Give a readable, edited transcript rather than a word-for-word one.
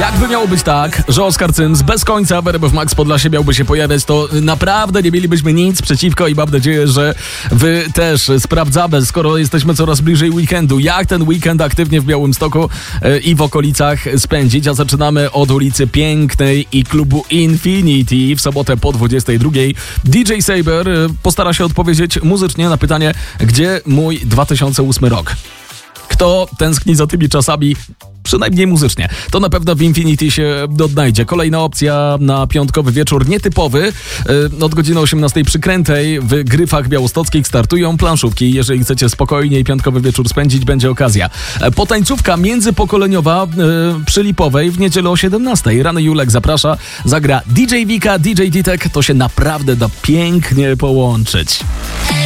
Jakby miało być tak, że Oskar Cyms bez końca w RMF Max Podlasie miałby się pojawiać, to naprawdę nie mielibyśmy nic przeciwko i mam nadzieję, że wy też. Sprawdzamy, skoro jesteśmy coraz bliżej weekendu, jak ten weekend aktywnie w Białymstoku i w okolicach spędzić, a zaczynamy od ulicy Pięknej i klubu Infinity w sobotę po 22. DJ Saber postara się odpowiedzieć muzycznie na pytanie, gdzie mój 2008 rok. Kto tęskni za tymi czasami, przynajmniej muzycznie, to na pewno w Infinity się odnajdzie. Kolejna opcja na piątkowy wieczór nietypowy. Od godziny 18 przy Krętej w Gryfach Białostockich startują planszówki. Jeżeli chcecie spokojniej piątkowy wieczór spędzić, będzie okazja. Potańcówka międzypokoleniowa przy Lipowej w niedzielę o 17. Rany Julek zaprasza, zagra DJ Wika, DJ Ditek. To się naprawdę da pięknie połączyć.